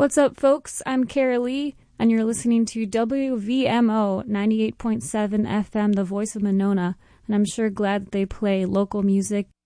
What's up, folks? I'm Kara Lee, and you're listening to WVMO 98.7 FM, the voice of Monona, and I'm sure glad that they play local music